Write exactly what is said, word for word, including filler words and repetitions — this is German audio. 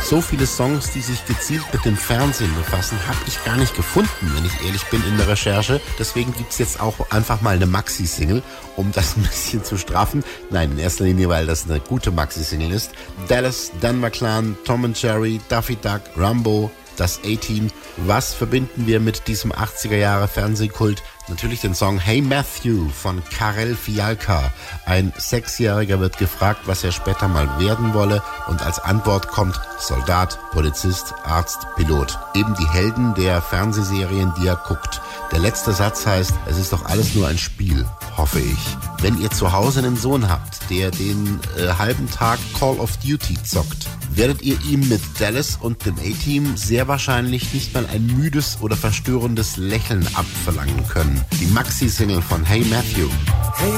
So viele Songs, die sich gezielt mit dem Fernsehen befassen, habe ich gar nicht gefunden, wenn ich ehrlich bin in der Recherche. Deswegen gibt's jetzt auch einfach mal eine Maxi-Single, um das ein bisschen zu straffen. Nein, in erster Linie, weil das eine gute Maxi-Single ist. Dallas, Dan McClan, Tom and Jerry, Daffy Duck, Rambo, das A-Team. Was verbinden wir mit diesem achtziger Jahre Fernsehkult? Natürlich den Song Hey Matthew von Karel Fialka. Ein Sechsjähriger wird gefragt, was er später mal werden wolle, und als Antwort kommt Soldat, Polizist, Arzt, Pilot. Eben die Helden der Fernsehserien, die er guckt. Der letzte Satz heißt, es ist doch alles nur ein Spiel, hoffe ich. Wenn ihr zu Hause einen Sohn habt, der den äh, halben Tag Call of Duty zockt, werdet ihr ihm mit Dallas und dem A-Team sehr wahrscheinlich nicht mal ein müdes oder verstörendes Lächeln abverlangen können. Die Maxi-Single von Hey Matthew.